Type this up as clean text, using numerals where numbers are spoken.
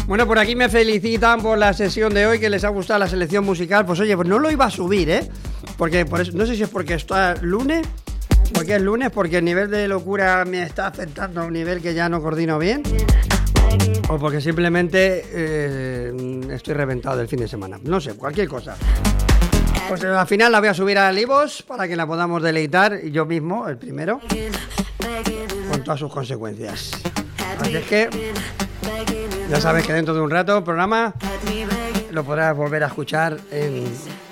Bueno, por aquí me felicitan por la sesión de hoy, que les ha gustado la selección musical. Pues oye, pues no lo iba a subir, ¿eh? Porque por eso, no sé si es porque está lunes, porque es lunes, porque el nivel de locura me está afectando a un nivel que ya no coordino bien, o porque simplemente estoy reventado del fin de semana. No sé, cualquier cosa. Pues al final la voy a subir al iVoox para que la podamos deleitar, y yo mismo, el primero, con todas sus consecuencias. Así es que ya sabes que dentro de un rato el programa lo podrás volver a escuchar en